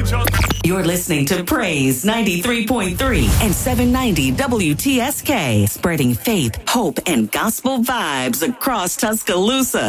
You're listening to Praise 93.3 and 790 WTSK, spreading faith, hope, and gospel vibes across Tuscaloosa.